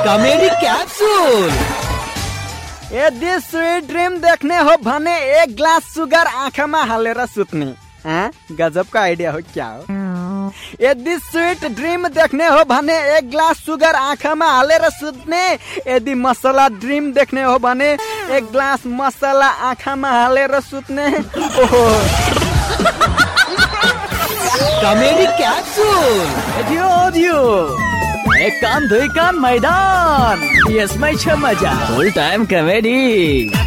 Comedy capsule. यदि sweet dream देख्ने हो भने एक ग्लास सुगर आँखामा हालेर सुत्ने। गजबको आइडिया हो क्या हो? यदि स्वीट ड्रीम देख्ने हो भने एक ग्लास सुगर आँखामा हालेर सुत्ने। यदि मसला ड्रीम देख्ने हो भने एक ग्लास मसला आँखामा हालेर सुत्ने। ओहो कॉमेडी कैप्सूल। एक कान दुई कान मैदान, यसमै छ मजा। फुल टाइम कॉमेडी।